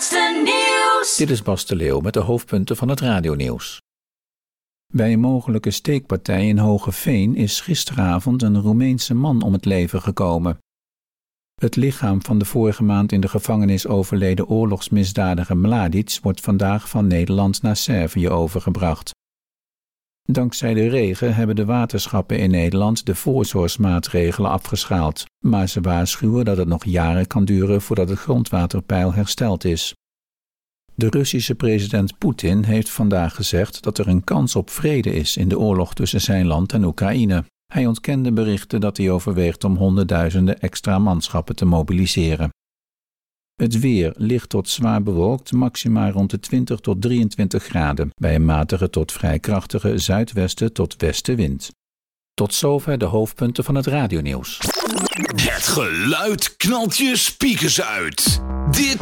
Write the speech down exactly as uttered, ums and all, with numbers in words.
laatste nieuws. Dit is Bas de Leeuw met de hoofdpunten van het radionieuws. Bij een mogelijke steekpartij in Hogeveen is gisteravond een Roemeense man om het leven gekomen. Het lichaam van de vorige maand in de gevangenis overleden oorlogsmisdadiger Mladic wordt vandaag van Nederland naar Servië overgebracht. Dankzij de regen hebben de waterschappen in Nederland de voorzorgsmaatregelen afgeschaald, maar ze waarschuwen dat het nog jaren kan duren voordat het grondwaterpeil hersteld is. De Russische president Poetin heeft vandaag gezegd dat er een kans op vrede is in de oorlog tussen zijn land en Oekraïne. Hij ontkende berichten dat hij overweegt om honderdduizenden extra manschappen te mobiliseren. Het weer licht tot zwaar bewolkt, maximaal rond de twintig tot drieëntwintig graden, bij een matige tot vrij krachtige zuidwesten tot westenwind. Tot zover de hoofdpunten van het radionieuws. Het geluid knalt je speakers uit. Dit